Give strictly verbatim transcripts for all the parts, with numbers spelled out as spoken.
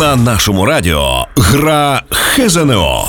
На нашому радіо гра ХЗНО.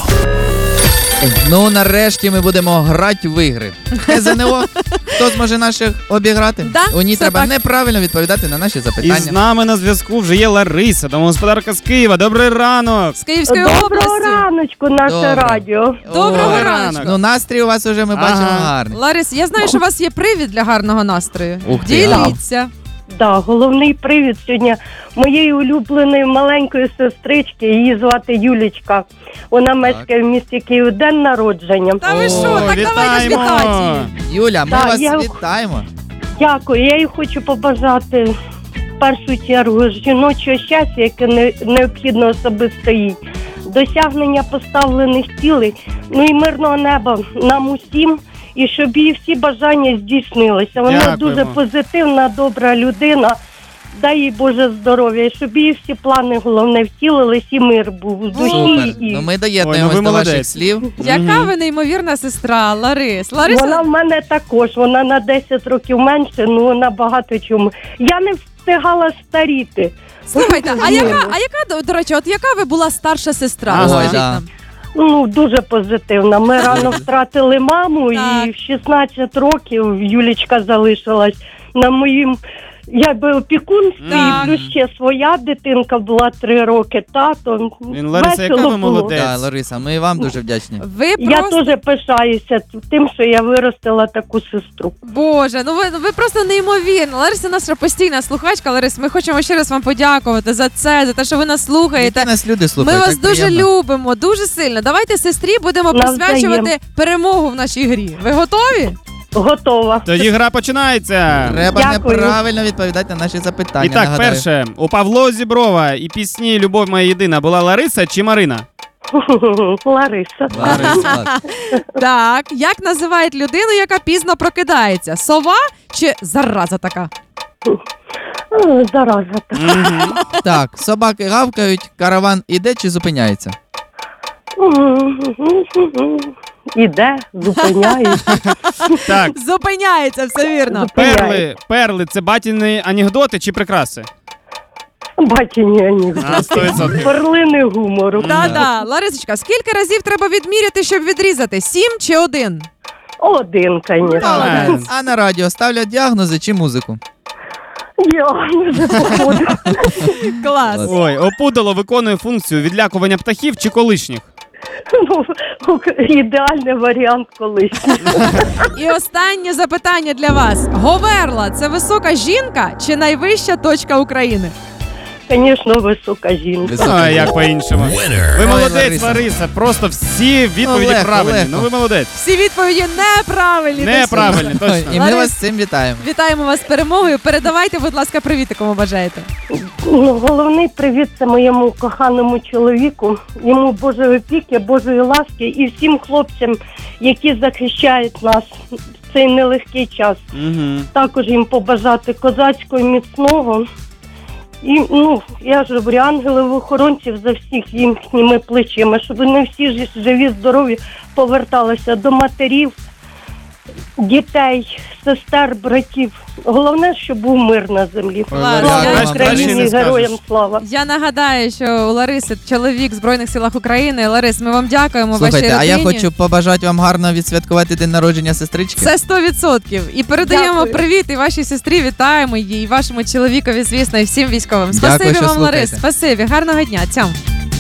Ну, нарешті ми будемо грати в ігри. ХЗНО. Хто зможе наших обіграти? Да, У ній треба так. неправильно відповідати на наші І запитання. з нами на зв'язку вже є Лариса, домогосподарка з Києва. Добрий ранок! З Київської Доброго області. раночку, наше Добре. радіо. Доброго Ой, ранку. Ну, настрій у вас уже ми Ага. бачимо гарний. Ларис, я знаю, що у вас є привід для гарного настрою. Ух ти. Діліться. Да, головний привід сьогодні моєї улюбленої маленької сестрички, її звати Юлічка. Вона мешкає в місті Київ, день народження. Та ви О, що, так давайте ж вітаємо! вітати. Юля, ми Так, вас я- вітаємо. Дякую, я їй хочу побажати в першу чергу жіночого щастя, яке не, необхідно особисто їй, досягнення поставлених цілей, ну і мирного неба нам усім, і щоб її всі бажання здійснилися. Вона Дякуємо. дуже позитивна, добра людина. Дай їй Боже здоров'я, і щоб її всі плани, головне, втілились і мир був в душі. Супер. І... Ну, ми Ой, доєднуємось ну ви до ваших молодець. слів. Яка ви неймовірна сестра, Ларис. Вона Лариса, в мене також, вона на десять років менше, ну вона багато чому. Я не встигала старіти. слухайте, а яка, а яка, до- до речі, от яка ви була старша сестра? Ага. Розкажіть Да. нам. Ну, дуже позитивна. Ми рано втратили маму, Так. і в шістнадцять років Юлічка залишилась на моїм якби опікунстві, Так. і плюс ще своя дитинка була три роки, тато. Він, Лариса, яка Весело ви було. молодець. Да, Лариса, ми вам дуже вдячні. Ви Я просто, теж пишаюся тим, що я виростила таку сестру. Боже, ну ви, ви просто неймовірна. Лариса наша постійна слухачка. Ларис, ми хочемо ще раз вам подякувати за це, за те, що ви нас слухаєте. Які нас люди Ми слухають, вас так дуже приємно. любимо, дуже сильно. Давайте сестрі будемо Навзаєм. присвячувати перемогу в нашій грі. Ви готові? Готова. Тоді гра починається. Треба Дякую. неправильно відповідати на наші запитання. І так, нагадаю. перше, у Павло Зіброва і пісні «Любов моя єдина» була Лариса чи Марина? Лариса. Лариса. Так, як називають людину, яка пізно прокидається? Сова чи зараза така? О, зараза така. Мгм. Так, собаки гавкають, караван іде чи зупиняється? Іде, зупиняється. Так, Зупиняється, все вірно. перли, перли – це батіни анекдоти чи прикраси? Бачення ні. А, сто відсотків. Перлини гумору. Да-да. Ларисочка, скільки разів треба відміряти, щоб відрізати? Сім чи один? Один, звісно. Молодець. А на радіо ставлять діагнози чи музику? Я вже походу. Клас. Ой, опудало виконує функцію відлякування птахів чи колишніх? Ну, ідеальний варіант колись. І останнє запитання для вас. Говерла – це висока жінка чи найвища точка України? Звісно, висока жінка. Висока А, жінка. як по-іншому. Winner. Ви Ой, молодець, Лариса. Лариса. Просто всі відповіді легко, правильні. легко. Ну ви молодець. Всі відповіді неправильні. Неправильні, Ой, точно. і ми Ларис. вас з цим вітаємо. Вітаємо вас з перемогою. Передавайте, будь ласка, привіти, кому бажаєте. Ну, головний привіт це моєму коханому чоловіку, йому Божої опіки, Божої ласки і всім хлопцям, які захищають нас в цей нелегкий час. Угу. Також їм побажати козацького і міцного. І, ну, я ж говорю, ангелів-охоронців за всіх їхніми плечима, щоб вони всі ж- живі, здорові поверталися до матерів, дітей, сестер, братів. Головне, щоб був мир на землі. Ой, Ларис, Слава я- краще- краще Україні, не скажеш. героям слава. Я нагадаю, що у Лариси чоловік в Збройних силах України. Ларис, ми вам дякуємо. Слухайте, вашій а я родині. хочу побажати вам гарно відсвяткувати день народження сестрички. Це сто відсотків. І передаємо Дякую. привіт і вашій сестрі, вітаємо її, і вашому чоловікові, звісно, і всім військовим. Дякую, Спасибі що вам, Ларис, слухаєте. спасибі. Гарного дня. Цьом.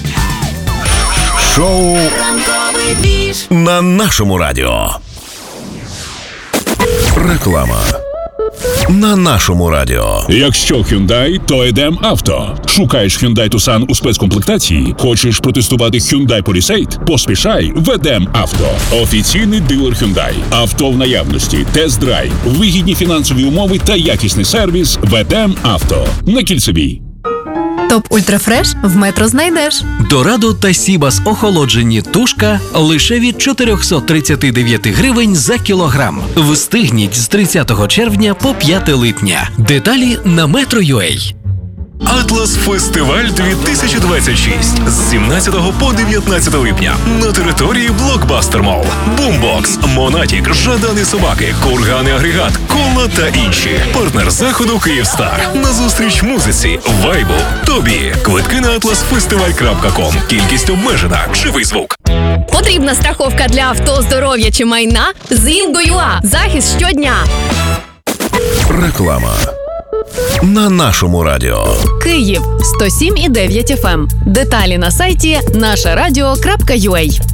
Шоу на нашому радіо. Реклама. На нашому радіо. Якщо Hyundai, то йдем авто. Шукаєш Hyundai Tucson у спецкомплектації? Хочеш протестувати Hyundai Palisade? Поспішай, ведем авто. Офіційний дилер Hyundai. Авто в наявності, тест-драйв, вигідні фінансові умови та якісний сервіс. Ведем авто. На Кільцевій. Топ Ультрафреш в Метро знайдеш. Дорадо та Сібас охолоджені тушка лише від чотириста тридцять дев'ять гривень за кілограм. Встигніть з тридцятого червня по п'яте липня. Деталі на Метро.ua. Атлас Фестиваль дві тисячі двадцять шість з сімнадцятого по дев'ятнадцяте липня на території Блокбастер Молл. Бумбокс, Монатік, Жадани Собаки, Кургани Агрегат, Кола та інші. Партнер заходу Київстар. Назустріч музиці, вайбу, тобі. Квитки на атлас фестиваль крапка ком. Кількість обмежена. Живий звук. Потрібна страховка для авто, здоров'я чи майна? З Інго.ЮА. Захист щодня. Реклама на нашому радіо. Київ сто сім і дев'ять еф ем. Деталі на сайті наша радіо крапка ю а.